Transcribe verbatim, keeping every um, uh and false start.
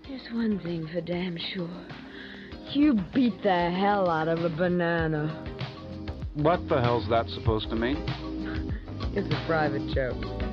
There's one thing for damn sure. You beat the hell out of a banana. What the hell's that supposed to mean? It's a private joke.